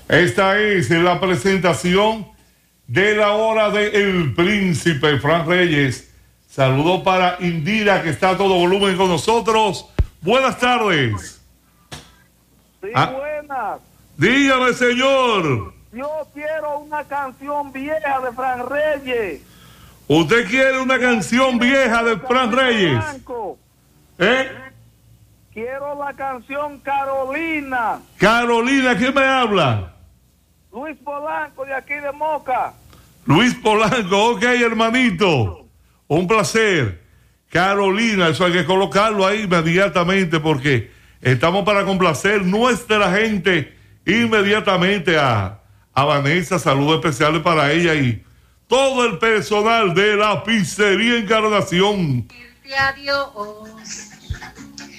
Esta es la presentación de la hora de El Príncipe Fran Reyes. Saludo para Indira, que está a todo volumen con nosotros. Buenas tardes. Sí, buenas. Dígame, señor. Yo quiero una canción vieja de Fran Reyes. ¿Usted quiere una canción vieja de Fran Reyes? Quiero la canción Carolina. Carolina, ¿quién me habla? Luis Polanco, de aquí de Moca. Luis Polanco, ok, hermanito. Un placer. Carolina, eso hay que colocarlo ahí inmediatamente porque estamos para complacer nuestra gente inmediatamente a Vanessa. Saludos especiales para ella y todo el personal de la pizzería Encarnación. Adiós.